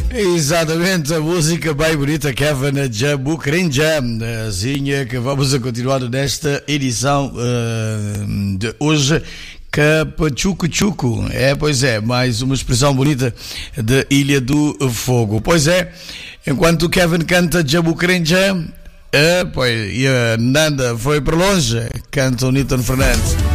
Exatamente, a música bem bonita, Kevin Jabucrenja, zinha que vamos a continuar nesta edição de hoje. Capachuco-chuco, pois é, mais uma expressão bonita da Ilha do Fogo. Pois é, enquanto o Kevin canta Jabucrenja, e a Nanda foi para longe, canta o Nilton Fernandes.